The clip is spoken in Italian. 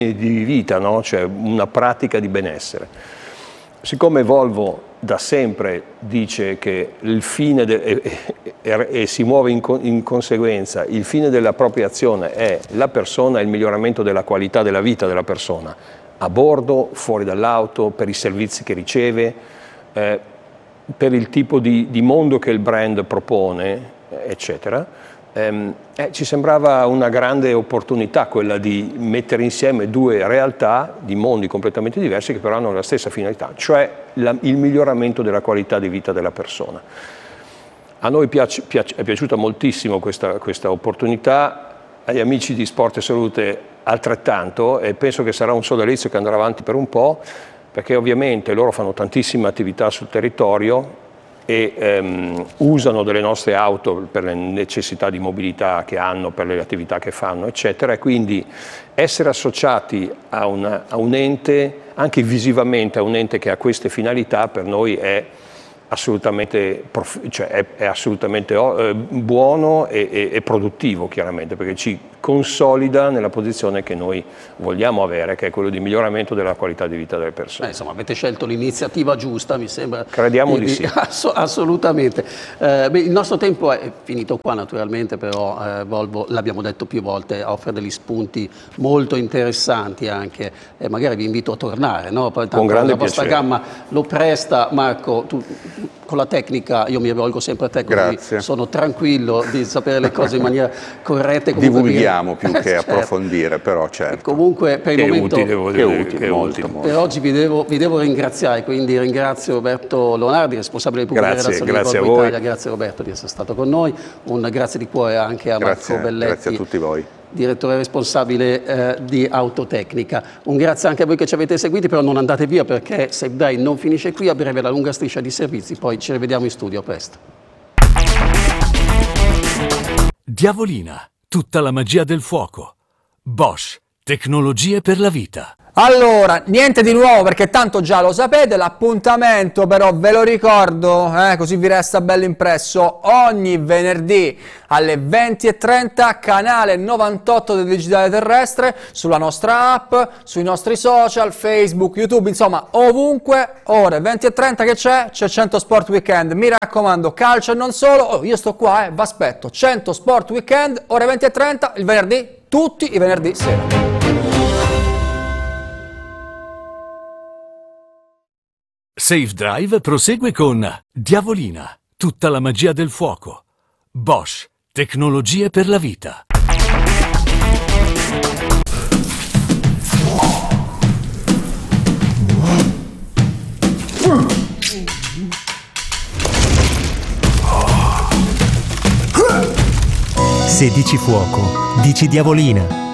di vita, no? Cioè una pratica di benessere. Siccome Volvo da sempre dice che il fine e si muove in conseguenza, il fine della propria azione è la persona e il miglioramento della qualità della vita della persona, a bordo, fuori dall'auto, per i servizi che riceve, per il tipo di mondo che il brand propone, eccetera, ci sembrava una grande opportunità quella di mettere insieme due realtà di mondi completamente diversi che però hanno la stessa finalità, cioè il miglioramento della qualità di vita della persona. A noi è piaciuta moltissimo questa opportunità, agli amici di Sport e Salute altrettanto, e penso che sarà un sodalizio che andrà avanti per un po', perché ovviamente loro fanno tantissime attività sul territorio e usano delle nostre auto per le necessità di mobilità che hanno, per le attività che fanno, eccetera, e quindi essere associati a un ente, anche visivamente a un ente che ha queste finalità, per noi è assolutamente, è assolutamente buono e produttivo, chiaramente, perché ci consolida nella posizione che noi vogliamo avere, che è quello di miglioramento della qualità di vita delle persone. Insomma, avete scelto l'iniziativa giusta, mi sembra. Crediamo di sì. Assolutamente. Il nostro tempo è finito qua, naturalmente, però Volvo, l'abbiamo detto più volte, offre degli spunti molto interessanti anche, magari vi invito a tornare, no? Poi, con grande la vostra piacere. gamma lo presta. Marco, tu con la tecnica, io mi rivolgo sempre a te, quindi sono tranquillo di sapere le cose in maniera corretta. Divulghiamo più che approfondire, però certo. E comunque per il momento che utile, molto. Per oggi vi devo ringraziare, quindi ringrazio Roberto Leonardi, responsabile di pubbliche relazioni di Volvo Italia. Grazie Roberto di essere stato con noi, un grazie di cuore anche a Marco Belletti. Grazie a tutti voi. Direttore responsabile di Autotecnica. Un grazie anche a voi che ci avete seguiti, però non andate via perché Safe Drive non finisce qui, a breve la lunga striscia di servizi, poi ci rivediamo in studio, a presto. Diavolina, tutta la magia del fuoco. Bosch, tecnologie per la vita. Allora, niente di nuovo perché tanto già lo sapete, l'appuntamento però ve lo ricordo, così vi resta bello impresso, ogni venerdì alle 20:30, canale 98 del Digitale Terrestre, sulla nostra app, sui nostri social, Facebook, YouTube, insomma ovunque, ore 20:30 che c'è 100 Sport Weekend, mi raccomando, calcio e non solo, io sto qua, vi aspetto, 100 Sport Weekend, ore 20:30, il venerdì, tutti i venerdì sera. Safe Drive prosegue con Diavolina, tutta la magia del fuoco. Bosch, tecnologie per la vita. Se dici fuoco, dici Diavolina.